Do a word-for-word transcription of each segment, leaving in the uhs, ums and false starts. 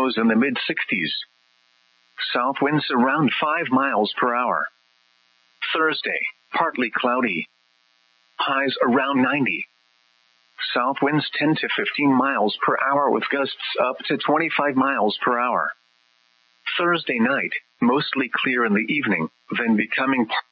lows in the mid sixties. South winds around five miles per hour. Thursday, partly cloudy. Highs around ninety. South winds ten to fifteen miles per hour with gusts up to twenty-five miles per hour. Thursday night, mostly clear in the evening, then becoming par-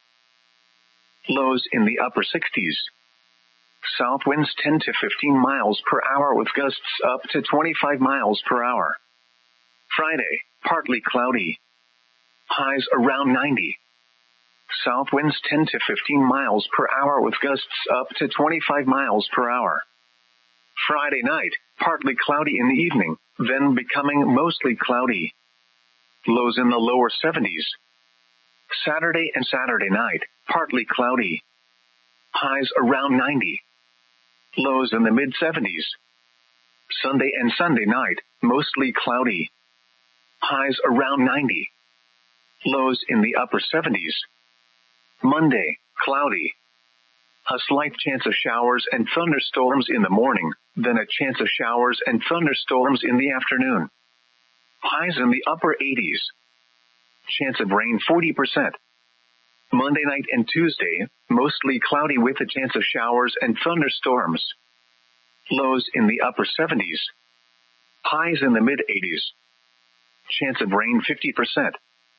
lows in the upper sixties. South winds ten to fifteen miles per hour with gusts up to twenty-five miles per hour. Friday, partly cloudy. Highs around ninety. South winds ten to fifteen miles per hour with gusts up to twenty-five miles per hour. Friday night, partly cloudy in the evening, then becoming mostly cloudy. Lows in the lower seventies. Saturday and Saturday night, partly cloudy. Highs around ninety. Lows in the mid seventies. Sunday and Sunday night, mostly cloudy. Highs around ninety. Lows in the upper seventies. Monday, cloudy. A slight chance of showers and thunderstorms in the morning, then a chance of showers and thunderstorms in the afternoon. Highs in the upper eighties. Chance of rain forty percent. Monday night and Tuesday, mostly cloudy with a chance of showers and thunderstorms. Lows in the upper seventies. Highs in the mid eighties. Chance of rain fifty percent.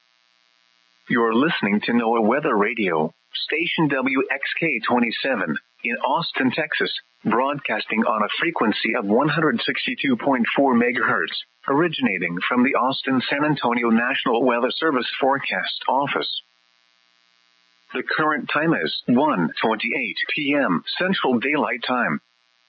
You're listening to NOAA Weather Radio, station W X K twenty-seven, in Austin, Texas, broadcasting on a frequency of one hundred sixty-two point four megahertz, originating from the Austin-San Antonio National Weather Service Forecast Office. The current time is one twenty-eight p.m. Central Daylight Time.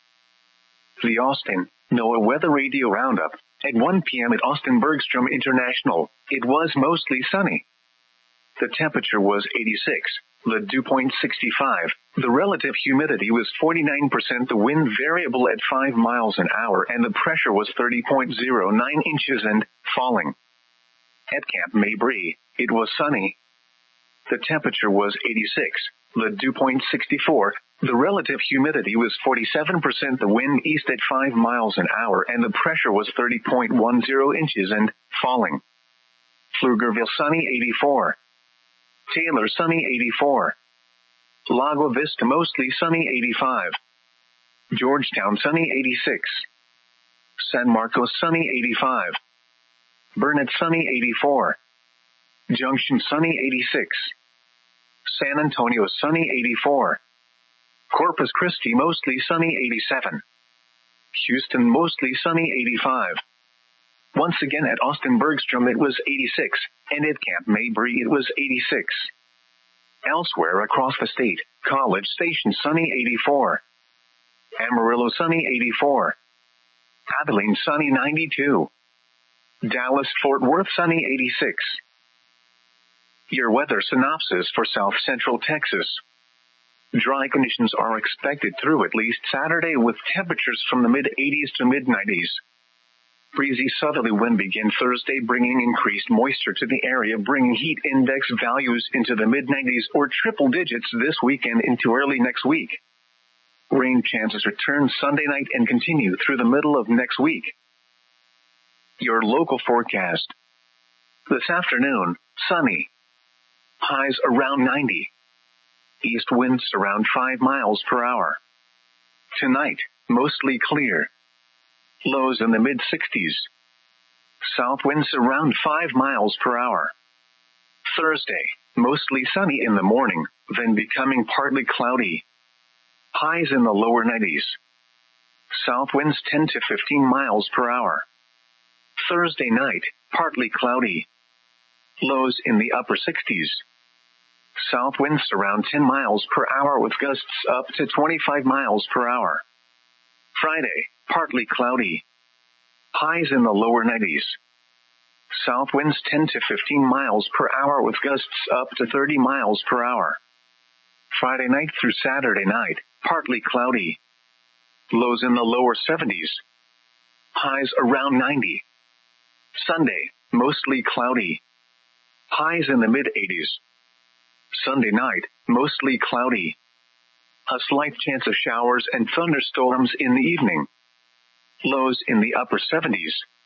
The Austin NOAA Weather Radio Roundup. At one p.m. at Austin Bergstrom International, it was mostly sunny. The temperature was eighty-six, the dew point sixty-five, the relative humidity was forty-nine percent, the wind variable at five miles an hour, and the pressure was thirty point zero nine inches and falling. At Camp Mabry, it was sunny. The temperature was eighty-six, the dew point sixty-four, the relative humidity was forty-seven percent, the wind east at five miles an hour, and the pressure was thirty point one zero inches and falling. Pflugerville sunny eighty-four. Taylor sunny eighty-four. Lago Vista mostly sunny eighty-five. Georgetown sunny eighty-six. San Marcos sunny eighty-five. Burnett sunny eighty-four. Junction sunny eighty-six. San Antonio sunny eighty-four. Corpus Christi mostly sunny eighty-seven. Houston mostly sunny eighty-five. Once again at Austin Bergstrom it was eighty-six, and at Camp Mabry it was eighty-six. Elsewhere across the state, College Station sunny eighty-four. Amarillo sunny eighty-four. Abilene sunny ninety-two. Dallas Fort Worth sunny eighty-six. Your weather synopsis for South Central Texas. Dry conditions are expected through at least Saturday with temperatures from the mid eighties to mid nineties. Breezy southerly wind begin Thursday, bringing increased moisture to the area, bringing heat index values into the mid nineties or triple digits this weekend into early next week. Rain chances return Sunday night and continue through the middle of next week. Your local forecast. This afternoon, sunny. Highs around ninety. East winds around five miles per hour. Tonight, mostly clear. Lows in the mid sixties. South winds around five miles per hour. Thursday, mostly sunny in the morning, then becoming partly cloudy. Highs in the lower nineties. South winds ten to fifteen miles per hour. Thursday night, partly cloudy. Lows in the upper sixties. South winds around ten miles per hour with gusts up to twenty-five miles per hour. Friday, partly cloudy. Highs in the lower nineties. South winds ten to fifteen miles per hour with gusts up to thirty miles per hour. Friday night through Saturday night, partly cloudy. Lows in the lower seventies. Highs around ninety. Sunday, mostly cloudy. Highs in the mid eighties. Sunday night, mostly cloudy. A slight chance of showers and thunderstorms in the evening. Lows in the upper seventies.